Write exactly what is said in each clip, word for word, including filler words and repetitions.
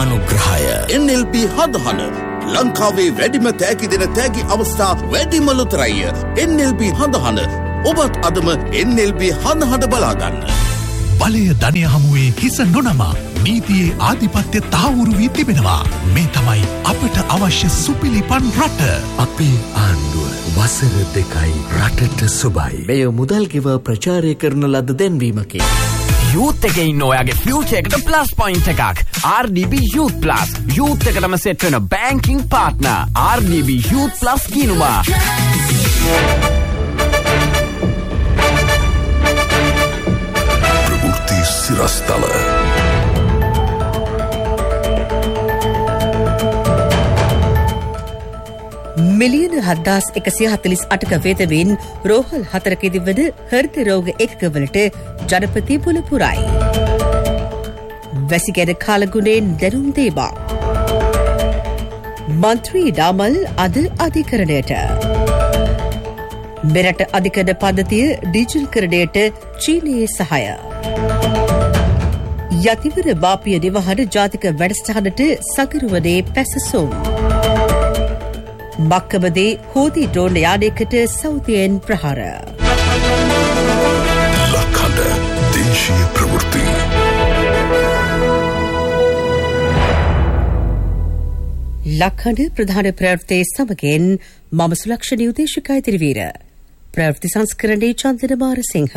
අනුග්‍රහය. එන් L P හදහන ලංකාවේ වැඩිම තෑගි දෙන තෑගි අවස්ථා වැඩිම ලොතරැය. එන් එල් පී හදහන ඔබත් අදම එන් එල් පී හදහන බලාගන්න. බලය ධනය හමුවේ හිස නොනමා නීතියේ ආධිපත්‍ය තහවුරු වී තිබෙනවා. මේ තමයි අපට අවශ්‍ය සුපිලිපන් රට. අපේ ආණ්ඩුව වසර දෙකයි රටට සුබයි. මෙය මුදල් ගෙව ප්‍රචාරය කරන ලද දැන්වීමකි. යූත් එකේ ඉන්න ඔයාගේ ෆියුචර් එකට ප්ලස් පොයින්ට් එකක්. ආර් ඩී බී Youth Plus. යූත් එකටම සෙට් වෙන බැංකින් පාර්ට්නර්. ආර් ඩී බී Youth Plus කියනවා. ප්‍රවෘත්ති සිරස්තල. මිලියන හත්දාස් එකසිය හතලිස් අටක වේදවෙන් රෝහල් හතරකෙදි වන හෘද රෝග එකකවලට ජනපති පුල පුරයි. වැසිගැන කාලගුණයෙන් දැනුම් දේවා. මන්ත්‍රී ඩාමල් අද අධිකරණයට. මෙරට අධිකරණ පද්ධතිය ඩිජිටල් කරණයට චීනයේ සහාය. යතිවර බාපිය නිවහන ජාතික වැඩසටහනට සගරුවනේ පැසසුම්. මක්කමදේ හෝදී ඩ්‍රෝන් යානයකට සෞදියෙන් ප්‍රහාර. ලක්හඬ දේශීය ප්‍රවෘත්ති. ලක්හඬ ප්‍රධාන ප්‍රවෘත්තියේ සමගින් මම සුලක්ෂණී උදේශිකා ඉදිරිවීර. ප්‍රවෘත්ති සංස්කරණයේ චන්දන මාරසිංහ.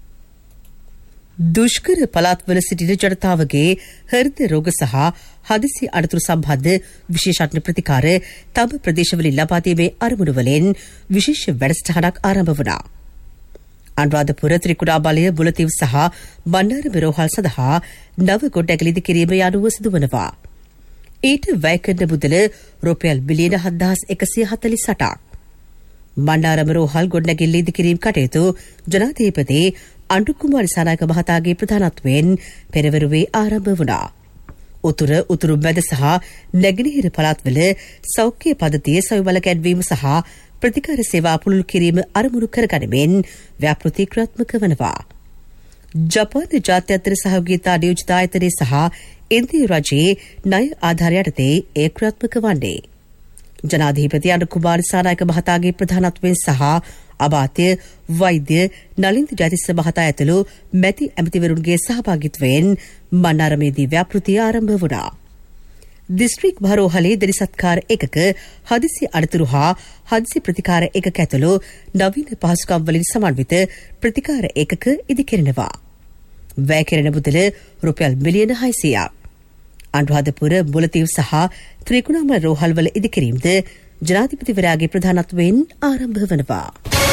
දුෂ්කර පළාත්වල සිටින ජනතාවගේ හෘද රෝග සහ හදිසි අනතුරු සම්බන්ධ විශේෂඥ ප්‍රතිකාර තම ප්‍රදේශවලින් ලබා දීමේ අරමුණු වලින් විශේෂ වැඩසටහනක් ආරම්භ වුණා. අනුරාධපුර ත්‍රිකුණාමලය මුලතිව් සහ බණ්ඩාරම රෝහල් සඳහා නව ගොඩනැගිලි ඉදිකිරීම යනුව සිදුවනවා. ඊට වැය කරන මුදල රුපියල් බිලියන හත්දාස් එකසිය හතලිස් අටක්. බණ්ඩාරම රෝහල් ගොඩනැගිලි ඉදිකිරීම කටයුතු ජනාධිපති අනුකුමාර දිසානායක මහතාගේ ප්‍රධානත්වයෙන් පෙරවරුවේ ආරම්භ වුණා. උතුර උතුරු මැද සහ නැගෙනහිර පළාත්වල සෞඛ්‍ය පද්ධතිය සවිවල කැඩවීම සහ ප්‍රතිකාර සේවා පුළුල් කිරීම අරමුණු කරගනිමින් ව්‍යාපෘති ක්‍රියාත්මක වනවා. ජපාන ජාත්‍යන්තර සහයෝගීතා නියෝජිත ආයතනය සහ ඉන්දිය රජයේ ණය ආධාර යටතේ ඒ ක්‍රියාත්මක වන්නේ. ජනාධිපති අනුකුමාර දිසානායක මහතාගේ ප්‍රධානත්වයෙන් සහ අමාත්‍ය වෛද්‍ය නලින්ද ජයතිස්ස මහතා ඇතුළු මැති ඇමතිවරුන්ගේ සහභාගිත්වයෙන් මන්නාරමේදී ව්‍යාපෘතිය ආරම්භ වුණා. දිස්ත්‍රික් භාරෝහලේ දෙනිසත්කාර එකක හදිසි අනතුරු හා හදිසි ප්‍රතිකාර එකක ඇතුළු නවීන පහසුකම් වලින් සමන්විත ප්‍රතිකාර එකක ඉදිකරනවා. වැය කෙරෙන මුදල රුපියල් මිලියන හයසියයක්. අනුරාධපුර මුලතිව් සහ ත්‍රිකුණාමල රෝහල්වල ඉදිකිරීමද ජනාධිපතිවරයාගේ ප්‍රධානත්වයෙන් ආරම්භ වනවා.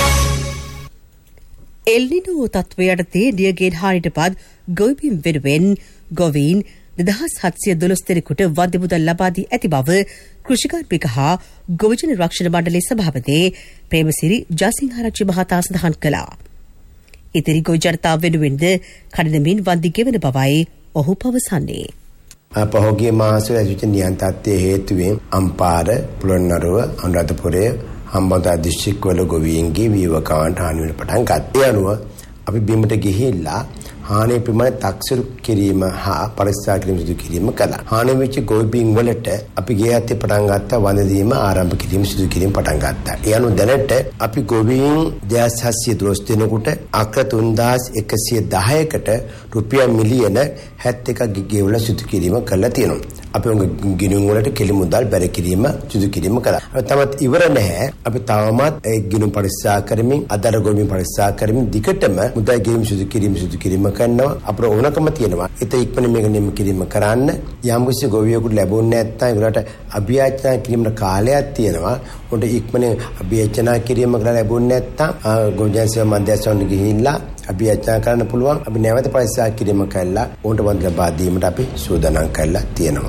එල්නිනෝ තත්ත්වය යටතේ නියගෙන් හානිට පත් ගොවිබිම් වෙනුවෙන් ගොවීන් දෙදහස් හත්සිය දොළොස් දෙනෙකුට වන්දි මුදල් ලබා දී ඇති බව කෘෂිකාර්මික හා ගොවිජන රක්ෂණ මණ්ඩලයේ සභාපති ප්‍රේමසිරි ජයසිංහාරච්චි මහතා සඳහන් කළා. ඉතිරි ගොවි ජනතාව වෙනුවෙන්ද කඩිනමින් වන්දි ගෙවන බවයි ඔහු පවසන්නේ. පහුගිය මාසවල ඇතිවෙච්ච නියං තත්ත්වයේ හේතුවෙන් අම්පාර, පොළොන්නරුව, අනුරාධපුරය, හම්බන්තොට දිස්ත්‍රික්කවල ගොවීන්ගේ වීවකාන්ට හානි වෙන පටන් ගත්තා. ඒ අනුව අපි බිමට ගිහිල්ලා හානි ප්‍රමාණය තක්සේරු කිරීම හා පරික්ෂා කිරීම සිදු කිරීම කළා. හානි වෙච්ච ගොවීන් වලට අපි ගේ ඇත්තේ පටන් ගත්තා වඳ දීම ආරම්භ කිරීම සිදු කිරීම පටන් ගත්තා. ඒ අනුව දැනට අපි ගොවීන් දෙදාස් හත්සිය දොළොස් දෙනෙකුට අක්‍ර තුන්දාස් එකසිය දහයකට රුපියල් මිලියන හැත්තෑ එකක් ගෙවලා සිදු කිරීම කළා තියෙනවා. අපි උංග ගිණුම් වලට කෙලි මුදල් බැර කිරීම සිදු කිරීම කළා. තමත් ඉවර නැහැ. අපි තවමත් ඒ ගිණුම් පරික්ෂා කරමින් අදර ගොවීන් පරික්ෂා කරමින් දිගටම මුදල් ගෙවීම සිදු කිරීම සිදු කිරීම කරනවා. අපේ ඕනකම තියෙනවා. ඒත් ඉක්මනින් මේක නිම කිරීම කරන්න. යම්කිසි ගොවියෙකුට ලැබුණේ නැත්නම් ඒකට අභියාචනා කිරීමේ කාලයක් තියෙනවා. උන්ට ඉක්මනින් අභියාචනා කිරීම කරලා ලැබුණේ නැත්නම් ගොවිජන සේවා මධ්‍යස්ථානට ගිහිල්ලා අභියාචනා කරන්න පුළුවන්. අපි නැවත පරික්ෂා කිරීම කළා උන්ට වන්ද ලබා දීමට අපි සූදානම් කරලා තියෙනවා.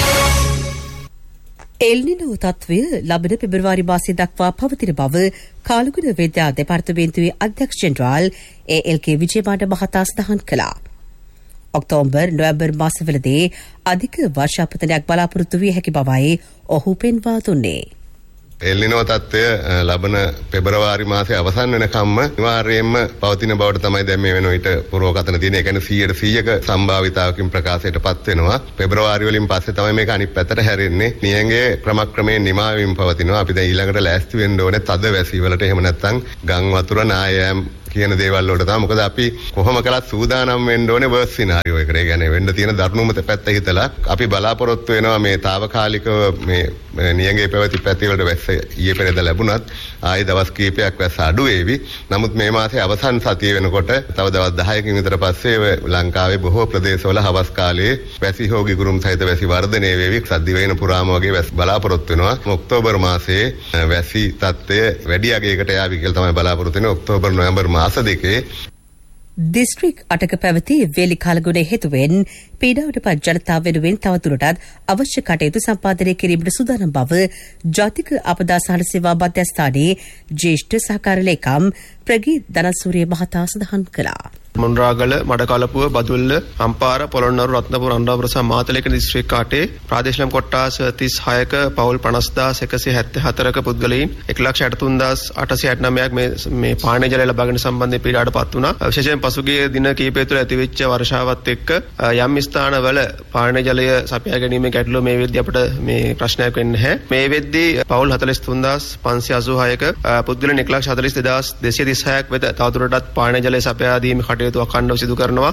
එල්නිනෝ තත්ත්වය ලබන පෙබරවාරි මාසයේ දක්වා පවතින බව කාලගුණ විද්‍යා දෙපාර්තමේන්තුවේ අධ්‍යක්ෂ ජෙනරාල් ඒ එල් කේ විජේමාන මහතා සඳහන් කළා. ඔක්තෝබර් නොවැම්බර් මාසවලදී අධික වර්ෂාපතනයක් බලාපොරොත්තු විය හැකි බවයි ඔහු පෙන්වා දුන්නේ. එල්නිනෝ තත්ත්වය ලබන පෙබරවාරි මාසයේ අවසන් වෙනකම්ම අනිවාර්යයෙන්ම පවතින බවට තමයි දැන් මේ වෙන විට පුරවකතන තියෙන. ඒ කියන්නේ සීයට සීයක සම්භාවිතාවකින් ප්‍රකාශයටපත් වෙනවා. පෙබරවාරි වලින් පස්සේ තමයි මේක අනිත් පැත්තට හැරෙන්නේ. නියඟේ ක්‍රමක්‍රමයෙන් නිමාවීම පවතිනවා. අපි දැන් ඊළඟට ලෑස්ති වෙන්න ඕනේ තද වැසි වලට. එහෙම නැත්නම් ගම් වතුර නායෑම් කියන දේවල් වලට තමයි. මොකද අපි කොහොම කළත් සූදානම් වෙන්න ඕනේ වර්ස් සිනාරියෝ එකට. ඒ කියන්නේ වෙන්න තියෙන දරුණුම පැත්ත හිතලා අපි බලාපොරොත්තු වෙනවා මේ తాවකාලිකව මේ නියඟේ පැවති පැති වලට වැස්ස ඊයේ පෙරේද ලැබුණත් ආයේ දවස් කිහිපයක් වැස්ස අඩු වේවි. නමුත් මේ මාසේ අවසන් සතිය වෙනකොට තව දවස් දහයකින් විතර පස්සේ ලංකාවේ බොහෝ ප්‍රදේශවල හවස් කාලයේ වැසි හෝ ගිගුරුම් සහිත වැසි වර්ධනය වේවි. සද්දි වේන පුරාම වගේ වැස් බලාපොරොත්තු වෙනවා. ඔක්තෝබර් මාසයේ වැසි තත්ත්වය වැඩි අගයකට යාවි කියලා තමයි බලාපොරොත්තු වෙන්නේ. ඔක්තෝබර් නොවැම්බර් මාස දෙකේ දිස්ත්‍රික් අටක පැවති වේලි කාලගුණය හේතුවෙන් පීඩාවට පත් ජනතාව වෙනුවෙන් තවදුරටත් අවශ්‍ය කටයුතු සම්පාදනය කිරීමට සූදානම් බව ජාතික අපදා සහන සේවා මධ්‍යස්ථානයේ ජ්‍යෙෂ්ඨ සහකාර ලේකම් ප්‍රගීත් ධනසූරිය මහතා සඳහන් කළා. මොණරාගල, මඩකලපුව, බදුල්ල, අම්පාර, පොළොන්නරු, රත්නපුර, අනුරාධපුර සහ මාතලේක දිස්ත්‍රික් කාටේ ප්‍රාදේශීය කොට්ටාස තිස් හයක පවුල් පනස් හදාස් එකසිය හැත්තෑ හතරක පුද්ගලයන් එක ලක්ෂ අටතුන් හදාස් අටසිය අටනවයක් මේ මේ පානීය ජලය ලබා ගැනීම සම්බන්ධයෙන් පීඩාවට පත් වුණා. විශේෂයෙන් පසුගිය දින කිහිපය තුළ ඇතිවෙච්ච වර්ෂාවත් එක්ක යම් ස්ථානවල පානීය ජලය සපයා ගැනීමේ ගැටලුව මේ වෙද්දී අපිට මේ ප්‍රශ්නයක් වෙන්නේ නැහැ. මේ වෙද්දී පවුල් හතළිස් තුන් හදාස් පන්සිය අසූ හයක පුද්ගලයන් එක ලක්ෂ හතළිස් දෙදාස් දෙසිය තිස් හයක් වෙත තවදුරටත් පානීය ජලය සපයා දීමේ කටයුතු අඛණ්ඩව සිදු කරනවා.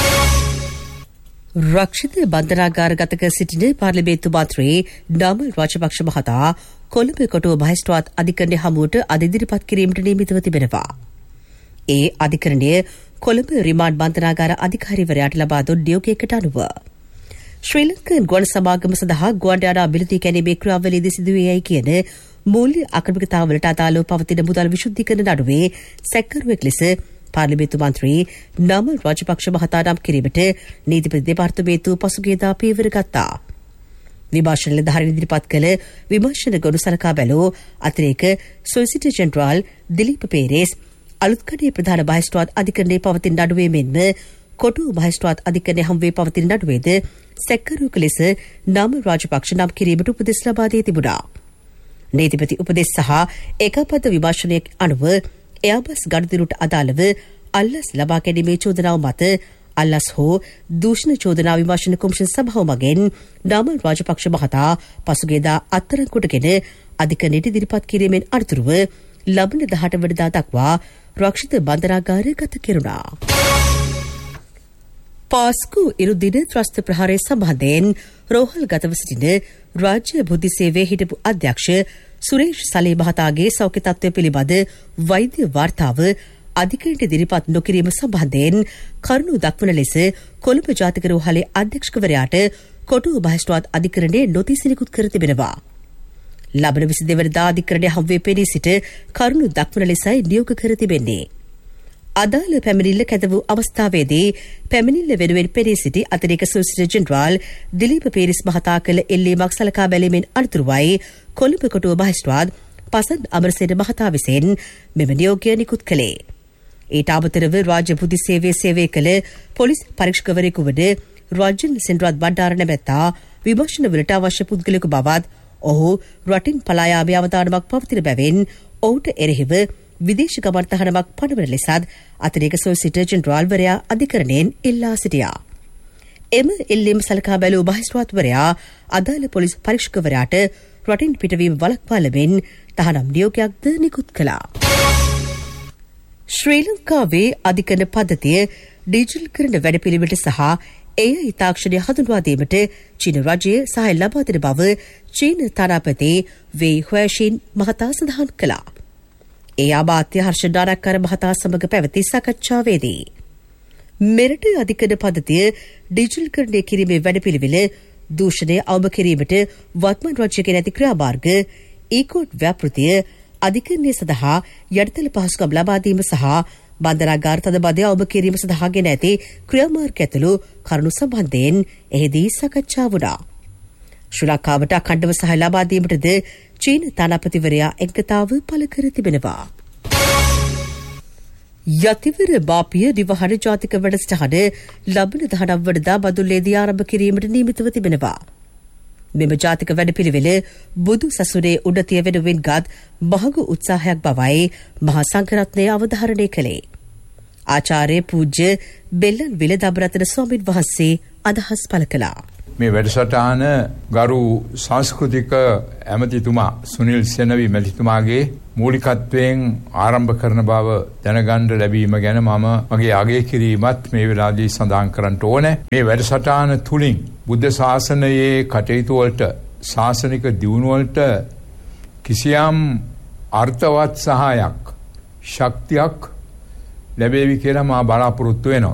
රක්ෂිත බන්ධනාගාරගතක සිටින පාර්ලිමේන්තු මන්ත්‍රී නාමල් රාජපක්ෂ මහතා කොළඹ කොටුව මහේස්ත්‍රාත් අධිකරණය හමුවට අද ඉදිරිපත් කිරීමට නියමිතව තිබෙනවා. ඒ අධිකරණය කොළඹ රිමාන්ඩ් බන්ධනාගාර අධිකාරීවරයාට ලබා දුන් නියෝගයකට අනුව ශ්‍රී ලංකන් ගුවන් සමාගම සඳහා ගුවන් යානා බිලිතී ගැනීමේ ක්‍රියාවලියේදී සිදුවේයයි කියන මූල්‍ය අකරමිකතාවලට අදාළව පවතින මුදල් විශුද්ධීකරණ නඩුවේ සැකකරුවෙක් ලෙස පාර්ලිමේන්තු මන්ත්‍රී නාමල් රාජපක්ෂ මහතා නම් කිරීමට නීතිපති දෙපාර්තමේන්තුව පසුගියදා පියවර ගත්තා. විමර්ශන නිලධාරීන් ඉදිරිපත් කළ විමර්ශන ගොනු සලකා බැලූ අතිරේක සොලිසිටර් ජෙනරාල් දිලීප පේරේස් අලුත්කඩේ ප්‍රධාන මහේස්ත්‍රාත් අධිකරණයේ පවතින නඩුවේ මෙන්ම කොටුව මහේස්ත්‍රාත් අධිකරණයේ හමුවේ පවතින නඩුවේද සැකකරුවෙකු ලෙස නාමල් රාජපක්ෂ නම් කිරීමට උපදෙස් ලබා දී තිබුණා. නීතිපති උපදෙස් සහ ඒකාබද්ධ විමර්ශනයක් අනුව එයාබස් ගනුදෙනුට අදාළව අල්ලස් ලබා ගැනීමේ චෝදනාව මත අල්ලස් හෝ දූෂණ චෝදනා විමර්ශන කොමිෂන් සභාව මගෙන් නාමල් රාජපක්ෂ මහතා පසුගියදා අත්අඩංගුවටගෙන අධිකරණයට ඉදිරිපත් කිරීමෙන් අනතුරුව ලබන දහඅට වෙනිදා දක්වා රක්ෂිත බන්ධනාගාරය ගත කෙරුණා. පාස්කු ඉරුදින ත්‍රස්ත ප්‍රහාරය සම්බන්ධයෙන් රෝහල් ගතව සිටින රාජ්‍ය බුද්ධි සේවයේ හිටපු අධ්‍යක්ෂ සුරේෂ් සලේ මහතාගේ සෞඛ්‍ය තත්ත්වය පිළිබඳ වෛද්‍ය වාර්තාව අධිකරණයට ඉදිරිපත් නොකිරීම සම්බන්ධයෙන් කරුණු දක්වන ලෙස කොළඹ ජාතික රෝහලේ අධ්‍යක්ෂකවරයාට කොටුව මහේස්ත්‍රාත් අධිකරණයේ නොතිස් නිකුත් කර තිබෙනවා. ලබන විසි දෙවනිදා අධිකරණයේ හමුවේ පෙනී සිට කරුණු දක්වන ලෙසයි නියෝග කර තිබෙන්නේ. අදාළ පැමිණිල්ල කැද වූ අවස්ථාවේදී පැමිණිල්ල වෙනුවෙන් පෙනී සිටි අතිරේක සොලිසිටර් ජෙනරාල් දිලීප පේරිස් මහතා කළ එල්ලීමක් සලකා බැලීමෙන් අනතුරුවයි කොළඹ කොටුව මහේස්ත්‍රාත් පසන් අමරසේන මහතා විසින් මෙම නියෝගය නිකුත් කළේ. ඊට අමතරව රාජ්‍ය බුද්ධි සේවයේ සේවය කළ පොලිස් පරීක්ෂකවරයෙකු වන රාජන් සෙන්රාත් බණ්ඩාර නැමැත්තා විමර්ශනවලට අවශ්‍ය පුද්ගලයෙකු බවත් ඔහු රටින් පලා යාමේ අවදානමක් පවතින බැවින් ඔහුට එරෙහිව විදේශ ගමන් තහනමක් පනවන ලෙසත් අතිරේක සොලිසිටර් ජෙනරාල්වරයා අධිකරණයෙන් ඉල්ලා සිටියා. එම ඉල්ලීම සලකා බැලූ මහේස්ත්‍රාත්වරයා අදාළ පොලිස් පරීක්ෂකවරයාට රටින් පිටවීම වළක්වා ලැබෙන තහනම් නියෝගයක්ද නිකුත් කළා. ශ්‍රී ලංකාවේ අධිකරණ පද්ධතිය ඩිජිටල් කරන වැඩපිළිවෙලට සහ ඒ අයි තාක්ෂණය හඳුන්වා දීමට චීන රජය සහාය ලබා දෙන බව චීන තානාපති වේයි හුවෑෂින් මහතා සඳහන් කළා. ඒ අමාත්‍ය හර්ෂ නාරක්කර මහතා සමග පැවති සාකච්ඡාවේදී මෙරට අධිකරණ පද්ධතිය ඩිජිටල් කරණය කිරීමේ වැඩපිළිවෙල දූෂණය අවම කිරීමට වත්මන් රජයක නැති ක්‍රියාමාර්ග ඊකෝඩ් ව්‍යාපෘතිය අධිකරණය සඳහා යටිතල පහසුකම් ලබා දීම සහ බන්ධනාගාර තදබදය අවම කිරීම සඳහා ගෙන ඇති ක්‍රියාමාර්ග ඇතුළු කරුණු සම්බන්ධයෙන් එහිදී සාකච්ඡා වුණා. ශ්‍රී ලංකාවට අඛණ්ඩව සහාය ලබා දීමටද චීන තානාපතිවරයා එකතාව පළ කර තිබෙනවා. යතිවර බාපිය නිවහන ජාතික වැඩසටහන ලබන දහනව වෙනිදා බදුල්ලේදී ආරම්භ කිරීමට නියමිතව තිබෙනවා. මෙම ජාතික වැඩපිළිවෙල බුදු සසුනේ උඩතිය වෙනුවෙන් ගත් මහඟු උත්සාහයක් බවයි මහා සංඝරත්නය අවධාරණය කළේ. ආචාර්ය පූජ්‍ය බෙල්ලන් විලදබරතන ස්වාමීන් වහන්සේ අදහස් පළ කළා. මේ වැඩසටහන ගරු සංස්කෘතික ඇමතිතුමා සුනිල් සෙනවි මැතිතුමාගේ මූලිකත්වයෙන් ආරම්භ කරන බව දැනගන්න ලැබීම ගැන මම මගේ අගය කිරීමත් මේ වෙලාවේදී සඳහන් කරන්න ඕනේ. මේ වැඩසටහන තුලින් බුද්ධ ශාසනයේ කටයුතු වලට ශාසනික දියුණුව වලට කිසියම් අර්ථවත් සහායක් ශක්තියක් ලැබෙවි කියලා මා බලාපොරොත්තු වෙනවා.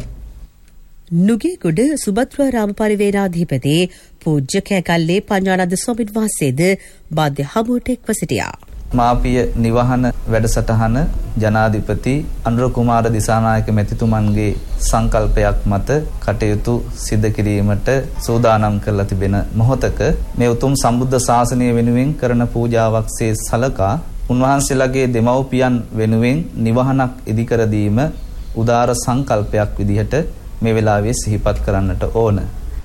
නුගේගොඩ සුභද්‍රා රාම පරිවේනාධිපති පූජ්‍ය කෑකල්ලේ පඤ්ඤානන්ද ස්වාමීන් වහන්සේද බාධ්‍ය හමුවට එක්ව සිටියා. මාපිය නිවහන වැඩසටහන ජනාධිපති අනුර කුමාර දිසානායක මැතිතුමන්ගේ සංකල්පයක් මත කටයුතු සිදු කිරීමට සූදානම් කරලා තිබෙන මොහොතක මේ උතුම් සම්බුද්ධ ශාසනය වෙනුවෙන් කරන පූජාවක් සේ සලකා උන්වහන්සේලාගේ දෙමව්පියන් වෙනුවෙන් නිවහනක් ඉදිකර දීම උදාර සංකල්පයක් විදිහට මේ වෙලාවේ සිහිපත් කරන්නට ඕන.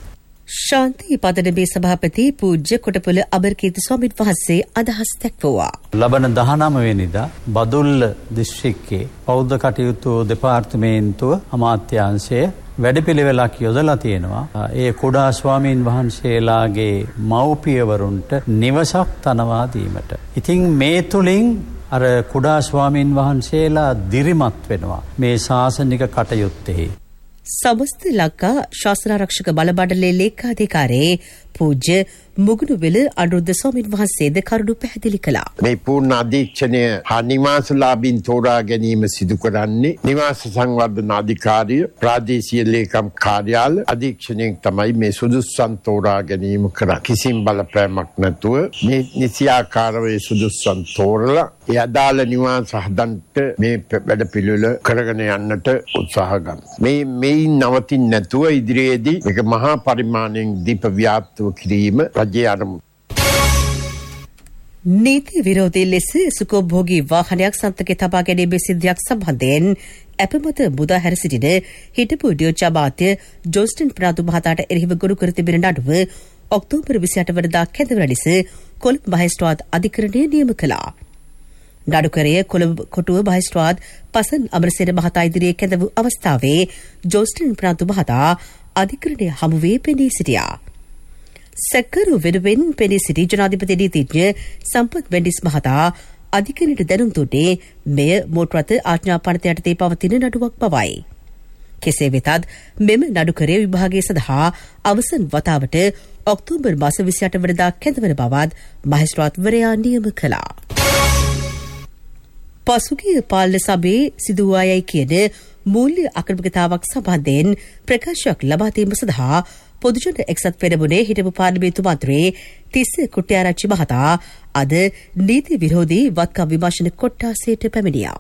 ශාන්ති පදනමේ සභාපති පූජ්‍ය කොටපොළ අබරකීර්ති ස්වාමීන් වහන්සේ අදහස් දැක්වුවා. ලබන දහනවය වෙනිදා බදුල්ල දිස්ත්‍රික්කයේ බෞද්ධ කටයුතු දෙපාර්තමේන්තුව අමාත්‍යාංශය වැඩපිළිවෙලක් යොදලා තියෙනවා. ඒ කුඩා ස්වාමීන් වහන්සේලාගේ මව්පියවරුන්ට නිවසක් තනවා දීමට. ඉතින් මේ තුලින් අර කුඩා ස්වාමීන් වහන්සේලා දිරිමත් වෙනවා මේ ශාසනික කටයුත්තේ. සමස්ත ලංකා ශාසනාරක්ෂක බලමණ්ඩලයේ ලේකාධිකාරී පූජ්‍ය මුගුණුවෙල අනුරුද්ධ ස්වාමීන් වහන්සේද කරුණු පැහැදිලි කළා. මේ පූර්ණ අධීක්ෂණය හා නිවාසලාභීන් තෝරා ගැනීම සිදු කරන්නේ නිවාස සංවර්ධන අධිකාරිය ප්‍රාදේශීය ලේකම් කාර්යාල අධීක්ෂණයෙන් තමයි මේ සුදුස්සන් තෝරා ගැනීම කරන්නේ. කිසිම බලපෑමක් නැතුව මේ නිසියාකාරව සුදුස්සන් තෝරලා ඒ අදාළ නිවාස හදන්නට මේ වැඩ පිළිවෙල කරගෙන යන්නට උත්සාහ ගන්න. මේ මේන් නවතින්නේ නැතුව ඉදිරියේදී මේක මහා පරිමාණයෙන් දීප ව්‍යාප්තව කිරීම රජයේ අරමුණ. නීති විරෝධී ලෙස සුඛෝභෝගී වාහනයක් සන්තකේ තබා ගැනීමේ සිද්ධියක් සම්බන්ධයෙන් අපමත මුදා හැර සිටින හිටපු ඩියෝචා මාත්‍ය ජෝස්ටින් ප්‍රනාන්දු මහතාට එරෙහිව ගොනු කර තිබෙන නඩුව ඔක්තෝබර් විසිඅට වනදා කැඳවන ලෙස කොළඹ මහේස්ත්‍රාත් අධිකරණය නියම කළා. නඩුකරය කොළඹ කොටුව මහේස්ත්‍රාත් පසන් අමරසේන මහතා ඉදිරියේ කැඳ වූ අවස්ථාවේ ජෝස්ටින් ප්‍රනාන්දු මහතා අධිකරණය හමුවේ පෙනී සිටියා. සැකරු වෙනුවෙන් පෙනී සිටි ජනාධිපති නීතිඥ සම්පත් බෙන්ඩිස් මහතා අධිකරණයට දැනුම් දුන්නේ මෙය මෝටර් රථ ආඥා පනත යටතේ පවතින නඩුවක් බවයි. කෙසේ වෙතත් මෙම නඩුකරය විභාගය සඳහා අවසන් වතාවට ඔක්තෝබර් මාස විසිඅට වනදා කැඳවන බවත් මහේස්ත්‍රාත්වරයා නියම කළා. පසුගිය පාලන සභයේ සිදු වූ අයයි කියන මූල්‍ය අක්‍රමිකතාවක් සම්බන්ධයෙන් ප්‍රකාශයක් ලබා දීම සඳහා පොදුජන එක්සත් පෙරමුණේ හිටපු පාර්ලිමේන්තු මන්ත්‍රී තිස්ස කුට්ටිආරච්චි මහතා අද නීති විරෝධී වත්කම් විමර්ශන කොට්ටාසයට පැමිණියා.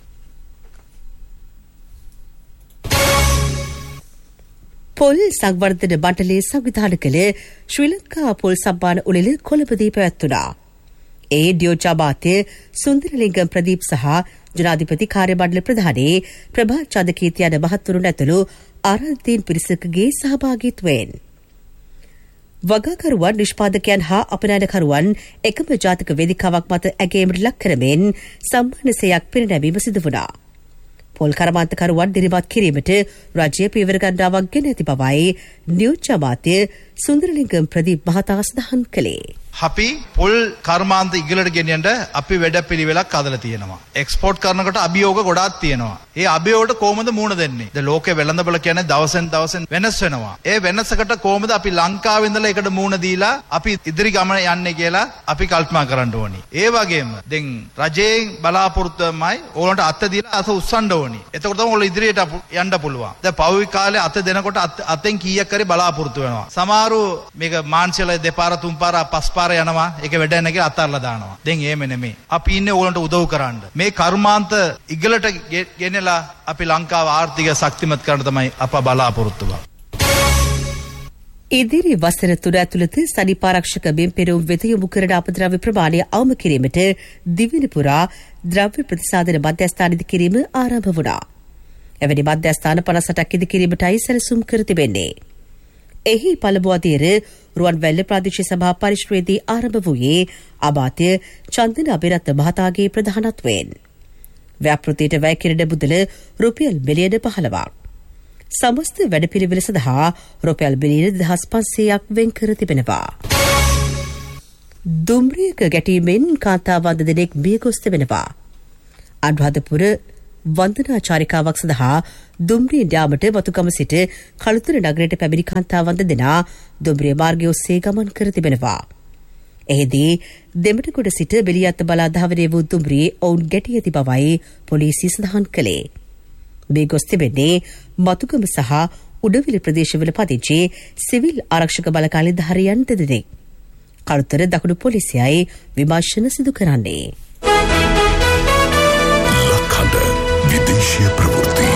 පොල් සංවර්ධන මණ්ඩලයේ සංවිධාන කළ ශ්‍රී ලංකා පොල් සම්මාන උළෙල කොළඹදී පැවැත්වුණා. ඒ ඩියෝචා මාත්‍ය සුන්දරලිංගම් ප්‍රදීප් සහ ජනාධිපති කාර්යමණ්ඩල ප්‍රධානී ප්‍රභා චන්දකීර්ති යන මහත්වරුන් ඇතුළු ආරාධිතයින් පිරිසකගේ සහභාගීත්වයෙන් වගකරුවන් නිෂ්පාදකයන් හා අපනයනකරුවන් එකම ජාතික වේදිකාවක් මත ඇගයීමට ලක් කරමින් සම්මානසයක් පිරිනැමීම සිදු වුණා. පොල් කර්මාන්තකරුවන් දිරිමත් කිරීමට රජය පියවර ගණනාවක් ගෙන ඇති බවයි නියෝජ්‍ය අමාත්‍ය සුන්දරලිංගම් ප්‍රදීප් මහතා සඳහන් කළේ. අපි පොල් කර්මාන්ත ඉගලට ගෙනියන්න අපි වැඩපිළිවෙලක් හදලා තියෙනවා. එක්ස්පෝර්ට් කරනකොට අභියෝග ගොඩාක් තියෙනවා. ඒ අභියෝගයට කොහොමද මුහුණ දෙන්නේ? ද ලෝකේ වෙළඳපොළ කියන්නේ දවසෙන් දවසෙන් වෙනස් වෙනවා. ඒ වෙනසකට කොහොමද අපි ලංකාවේ ඉඳලා ඒකට මුහුණ දීලා අපි ඉදිරි ගමන යන්නේ කියලා අපි කල්පනා කරන්න ඕනි. ඒ වගේම දැන් රජයෙන් බලාපොරොත්තුවමයි ඕනට අත දීලා අත උස්සන්න ඕනි. එතකොට තමයි ඔයාලා ඉදිරියට යන්න පුළුවන්. දැන් පෞවික කාලේ අත දෙනකොට අතෙන් කීයක් හරි බලාපොරොත්තු වෙනවා. සමහරු මේක මාංශල දෙපාර තුන්පාර පස්පාර යනවා ඒක වැඩ නැහැ කියලා අතාරලා දානවා. දැන් එහෙම නෙමෙයි. අපි ඉන්නේ ඕලන්ට උදව් කරන්න. මේ කර්මාන්ත ඉගලට ගෙනලා අපි ලංකාව ආර්ථික ශක්තිමත් කරන්න තමයි අප බලාපොරොත්තු වෙන්නේ. ඉදිරි වසර තුන ඇතුළත සනීපාරක්ෂක බිම් පෙරවුම් වෙත යොමු කරන අපද්‍රව්‍ය ප්‍රමාණය අවම කිරීමට දිවයින පුරා ද්‍රව්‍ය ප්‍රතිසාධන මධ්‍යස්ථාන ඉදි කිරීම ආරම්භ වුණා. එවැනි මධ්‍යස්ථාන පනස් අටක් ඉදි කිරීමටයි සැලසුම් කර තිබෙන්නේ. එහි පළමු අදියර රුවන්වැල්ල ප්‍රාදේශීය සභා පරිශ්‍රයේදී ආරම්භ වූයේ අමාත්‍ය චන්දන අබේරත්න මහතාගේ ප්‍රධානත්වයෙන්. ව්‍යාපෘතියට වැය කෙරෙන මුදල රුපියල් මිලියන පහළොවක්. සමස්ත වැඩපිළිවෙල සඳහා රුපියල් මිලියන දෙදහස් පන්සීයක් වෙන් කර තිබෙනවා. දුම්රියක ගැටීමෙන් කාන්තාවන් දෙදෙනෙක් මිය ගොස් තිබෙනවා. අනුරාධපුර වන්දනා චාරිකාවක් සඳහා දුම්රිය යාමට වතුගම සිට කළුතර නගරයට පැමිණි කාන්තාවන් දෙදෙනා දුම්රිය මාර්ගය ඔස්සේ ගමන් කර තිබෙනවා. එහිදී දෙමටගොඩ සිට බෙලියත්ත බලා ධාවනය වූ දුම්රියේ ඔවුන් ගැටී ඇති බවයි පොලිසිය සඳහන් කළේ. මේ ගොස් තිබෙන්නේ මතුගම සහ උඩවිල ප්‍රදේශවල පදිංචි සිවිල් ආරක්ෂක බලකාලේ ධාරියන් දෙදෙනෙක්. කළුතර දකුණු පොලිසියයි විමර්ශන සිදු කරන්නේ. විදේශීය ප්‍රවෘත්ති.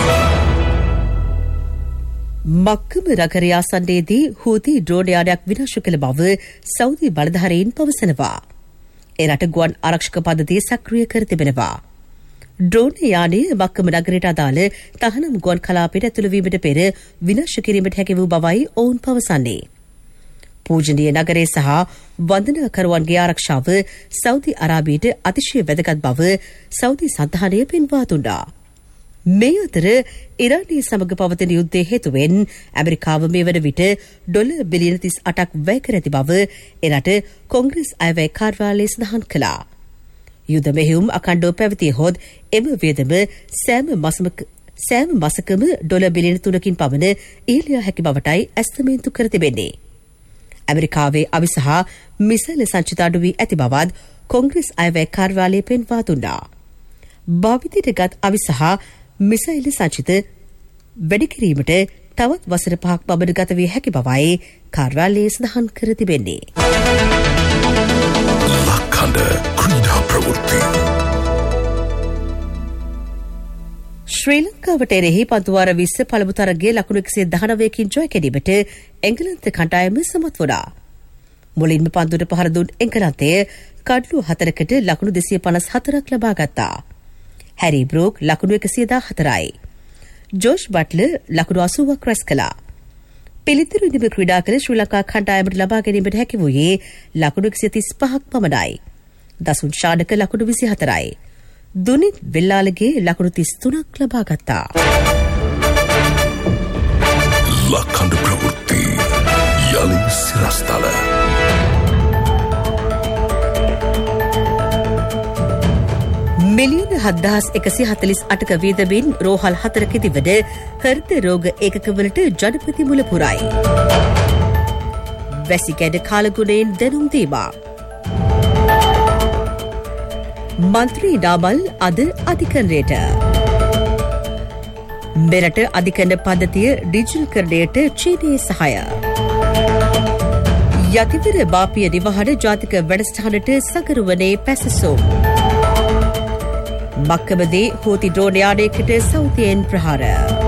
මක්කම නගරය ආසන්නයේදී හූති ඩ්‍රෝන් යානයක් විනාශ කළ බව සෞදි බලධාරීන් පවසනවා. ඒ රට ගුවන් ආරක්ෂක පද්ධතිය සක්‍රිය කර තිබෙනවා. ඩ්‍රෝන් යානය මක්කම නගරයට අදාළ තහනම් ගුවන් කලාපයට ඇතුළු වීමට පෙර විනාශ කිරීමට හැකි වූ බවයි ඔවුන් පවසන්නේ. පූජනීය නගරය සහ වන්දනාකරුවන්ගේ ආරක්ෂාව සෞදි අරාබියට අතිශය වැදගත් බව සෞදි සන්ධානය පෙන්වා දුන්නා. මේ අතර ඉරානයේ සමග පවතින යුද්ධය හේතුවෙන් ඇමරිකාව මේ වන විට ඩොලර් බිලියන තිස් අටක් වැය කර ඇති බව එරට කොංග්‍රස් අයවැය කාර්යාලය සඳහන් කළා. යුද මෙහෙයුම් අඛණ්ඩව පැවතියහොත් එම වියදම සෑම මාසමක සෑම මාසකම ඩොලර් බිලියන තුනකින් පමණ ඉහළ යා හැකි බවටයි ඇස්තමේන්තු කර තිබෙන්නේ. ඇමරිකාවේ අවි සහ මිසයිල් සංචිත අඩු වී ඇති බවත් කොංග්‍රස් අයවැය කාර්යාලය පෙන්වා දුන්නා. භාවිතයට ගත් අවි සහ මිසයිල් සංචිත වැඩි කිරීමට තවත් වසර පහක් පමණ ගත විය හැකි බවයි කාර්යාලයේ සඳහන් කර තිබෙන්නේ. ලක්කඳ ක්‍රීඩා ප්‍රවෘත්ති. ශ්‍රී ලංකාවට එරෙහි පන්දුවාර විස්ස පළමු තරගයේ ලකුණු එකසිය දහනවයකින් ජය ගැනීමට එංගලන්ත කණ්ඩායම සමත් වුණා. මුලින්ම පන්දුවට පහර දුන් එංගලන්තය කඩලු හතරකට ලකුණු දෙසිය පනස් හතරක් ලබා ගත්තා. හැරි බ්‍රෝක් ලකුණු එකසිය දාහතරයි. ජෝෂ් බට්ලර් ලකුණු අසූවක් රැස් කළා. පිළිතුරු ඉදිම ක්‍රීඩා කළ ශ්‍රී ලංකා කණ්ඩායමට ලබා ගැනීමට හැකි වූයේ ලකුණු එකසිය තිස් පහක් පමණයි. දසුන් ශාඩක ලකුණු විසිහතරයි. දුනිත් වෙල්ලාලගේ ලකුණු තිස් තුනක් ලබා ගත්තා. ලක්කඳ ප්‍රවෘත්ති යලි සිරස්තල. මිලියන හත්දහස් එකසිය හතලිස් අටක වේදමින් රෝහල් හතරකදී වන හෘද රෝග ඒකකවලට ජනපති මුල පුරයි. වැසිකැඩ කාලගුණයෙන් දැනුම් දීමක්. මන්ත්‍රී නාමල් අද අධිකරණයට. මෙරට අධිකරණ පද්ධතිය ඩිජිටල් කරණයට චීනයේ සහාය. යතිවර බාපිය නිවහන ජාතික වැඩසටහනට සගරුවනේ පැසසුම්. මක්කමදී හූති ඩ්‍රෝන් යානයකට සෞදියෙන් ප්‍රහාර.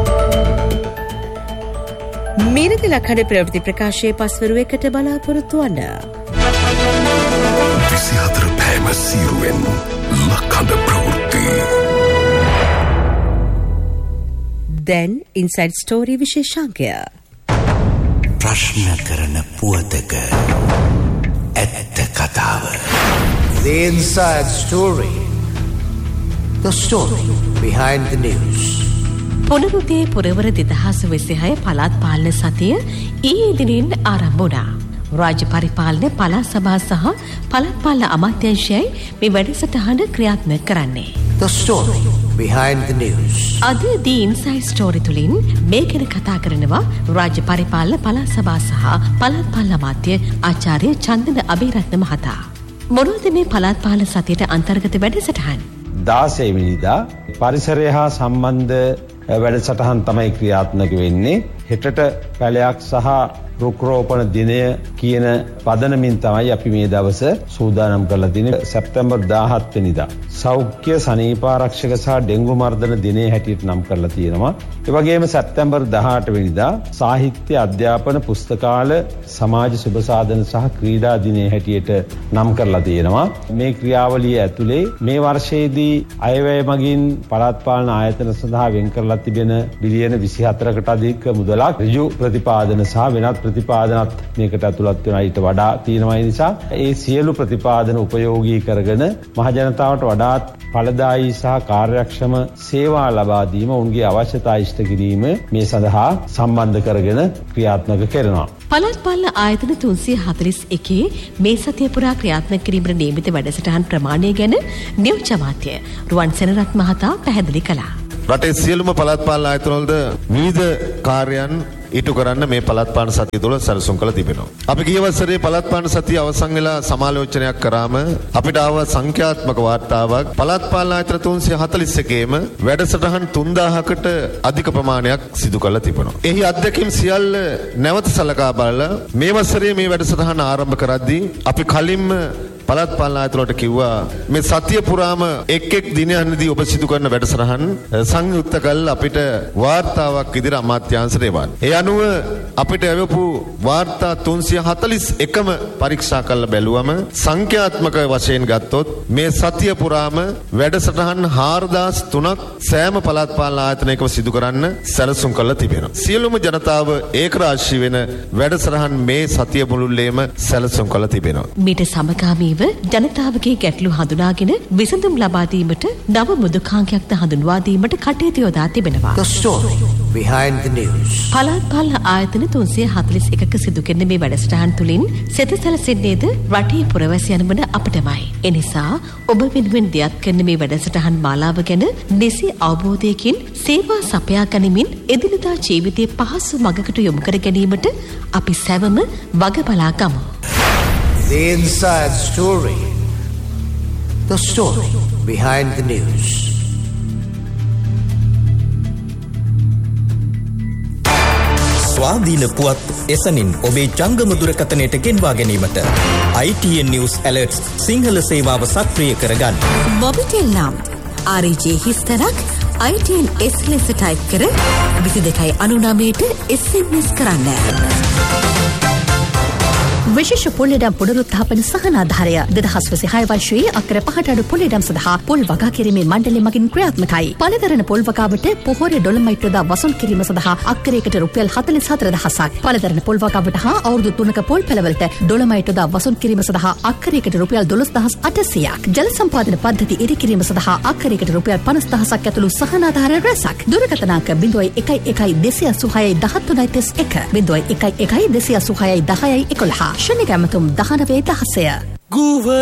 මීනක ලක්හඬ ප්‍රවෘත්ති ප්‍රකාශයේ පස්වරුවකට බලාපොරොත්තු වන්න. විසිහතර පෑම සීරුවෙන් ලක්කඳ ප්‍රවෘත්ති. දැන් ඉන්සයිඩ් ස්ටෝරි විශේෂාංකය. ප්‍රශ්න කරන පුවතක ඇත්ත කතාව. The Inside Story. The story behind the news. පුනරුදේ පුරවර දෙදහස් විසිහය පළාත් පාලන සතිය ඊයේ දිනින් ආරම්භ වුණා. රාජ්‍ය පරිපාලන පළාත් සභා සහ පළාත් පාලන අමාත්‍යාංශයයි මේ වැඩසටහන ක්‍රියාත්මක කරන්නේ. The story behind the news. අද දී ඉන්සයිඩ් ස්ටෝරි තුලින් මේ ගැන කතා කරනවා රාජ්‍ය පරිපාලන පළාත් සභා සහ පළාත් පාලන අමාත්‍ය ආචාර්ය චන්දන අබේරත්න මහතා. මොනවද මේ පළාත් පාලන සතියට අන්තර්ගත වැඩසටහන්? දාසය වෙනිදා පරිසරය හා සම්බන්ධ වැඩසටහන් තමයි ක්‍රියාත්මක වෙන්නේ. හෙටට පැලයක් සහ රුක්රෝපණ දිනය කියන පදනමින් තමයි අපි මේ දවස සූදානම් කරලා තියෙන්නේ. සැප්තැම්බර් දාහත් වෙනිදා සෞඛ්‍ය සනීපාරක්ෂක සහ ඩෙංගු මර්ධන දිනය හැටියට නම් කරලා තියෙනවා. ඒ වගේම සැප්තැම්බර් දහඅට වෙනිදා සාහිත්‍ය අධ්‍යාපන පුස්තකාල සමාජ සුබ සාධන සහ ක්‍රීඩා දිනය හැටියට නම් කරලා තියෙනවා. මේ ක්‍රියාවලිය ඇතුලේ මේ වර්ෂයේදී අයවැය මගින් පළාත් පාලන ආයතන සඳහා වෙන් කරලා තිබෙන බිලියන විසිහතරකට අධික මුදල් පොත්වලක් ඍජු ප්‍රතිපාදන සහ වෙනත් ප්‍රතිපාදනත් මේකට ඇතුළත් වෙන ඊට වඩා තියෙනවා. නිසා ඒ සියලු ප්‍රතිපාදන උපයෝගී කරගෙන මහජනතාවට වඩාත් ඵලදායී සහ කාර්යක්ෂම සේවා ලබා දීම ඔවුන්ගේ අවශ්‍යතා ඉෂ්ට කිරීම මේ සඳහා සම්බන්ධ කරගෙන ක්‍රියාත්මක කරනවා. පළාත් පාලන ආයතන තුන්සිය හතළිස් එකේ මේ සතිය පුරා ක්‍රියාත්මක කිරීමට නියමිත වැඩසටහන් ප්‍රමාණය ගැන නියෝජ්‍ය අමාත්‍ය රුවන් සෙනරත් මහතා පැහැදිලි කළා. රටේ සියලුම පළාත් පාලන ආයතනවලද විවිධ කාර්යයන් ඊටු කරන්න මේ පළාත් පාලන සතිය තුළ සැලසුම් කළ තිබෙනවා. අපි ගිය වසරේ පළාත් පාලන සතිය අවසන් වෙලා සමාලෝචනයක් කරාම අපිට ආව සංඛ්‍යාත්මක වාර්තාවක් පළාත් පාලන ආයතන තුන්සිය හතළිස් එකේම වැඩසටහන් තුන්දාහකට අධික ප්‍රමාණයක් සිදු කරලා තිබෙනවා. එහි අත්දැකීම් සියල්ල නැවත සලකා බලලා මේ වසරේ මේ වැඩසටහන ආරම්භ කරද්දී අපි කලින්ම පළාත් පාලන ආයතනවලට කිව්වා මේ සතිය පුරාම එක් එක් දිනයන්දී ඔබ සිදු කරන වැඩසටහන් සංයුක්ත කරලා අපිට වාර්තාවක් ඉදිරිය අමාත්‍යාංශයට එවන්න. ඒ අනුව අපිට ලැබපු වාර්තා තුන්සිය හතළිස් එකම පරීක්ෂා කරලා බැලුවම සංඛ්‍යාත්මක වශයෙන් ගත්තොත් මේ සතිය පුරාම වැඩසටහන් හාරදාස් තුනක් සෑම පළාත් පාලන ආයතනයකම සිදු කරන්න සැලසුම් කරලා තිබෙනවා. සියලුම ජනතාව ඒකරාශී වෙන වැඩසටහන් මේ සතිය මුළුල්ලේම සැලසුම් කරලා තිබෙනවා. මීට සමගාමීව ජනතාවගේ ගැටලු හඳුනාගෙන විසඳුම් ලබා දීමට නව මුදුකාංකයක්ද හඳුන්වා දීමට කටයුතු යොදා තිබෙනවා. The story behind the news. පළාත් පාලන ආයතන තුන්සිය හතළිස් එකක සිදු කෙරෙන මේ වැඩසටහන් තුලින් සිත සැලසෙන්නේද රටේ පුරවැසියන් වන අපටමයි. එනිසා ඔබ වෙනුවෙන් දියත් කරන මේ වැඩසටහන් මාලාව ගැන නිසි අවබෝධයකින් සේවා සපයා ගනිමින් එදිනදා ජීවිතයේ පහසු මඟකට යොමු කර ගැනීමට අපි සැවම වග බලා ගමු. The inside story. The story behind the news. ස්වාධීන පුවත් එසනින් ඔබේ ජංගම දුරකථනයට ගෙන්වා ගැනීමට I T N News Alerts Sinhala සේවාව සක්‍රිය කරගන්න. මොබිටෙල් නම් R J හිස්තරක් I T N S ලෙස ටයිප් කර විසි දෙකයි අනූනවයට S M S කරන්න. විශේෂ පොල්ලෙඩම් පුනරුත්ථාපන සහනාධාරය දෙදහස් විසිහය වර්ෂයේ අක්කර පහට අඩු පොල්ලෙඩම් සඳහා පොල් වගා කිරීමේ මණ්ඩලය මගින් ක්‍රියාත්මකයි. පළදරන පොල් වගාවට පොහොර ඩොලමයිට් යොදා වසූල් කිරීම සඳහා අක්කරයකට රුපියල් හතළිස් හතර දහසක්. පළදරන පොල් වගාවට හා අවුරුදු තුනක පොල් පෙළවලට ඩොලමයිට් යොදා වසූල් කිරීම සඳහා අක්කරයකට රුපියල් දොළොස් දහස් අටසියයක්. ජල සම්පාදන පද්ධති ඉදි කිරීම සඳහා අක්කරයකට රුපියල් පනස් දහසක් ඇතුළු සහනාධාර රැසක්. දුරකථන අංක ज़ीरो एक एक දෙසිය අසූහයයි දහතුනයි තිස් එක ज़ीरो एक एक දෙසිය අසූහයයි දහයයි එකොළහ. ශනික ඇමතුම් දහනවය දහසය.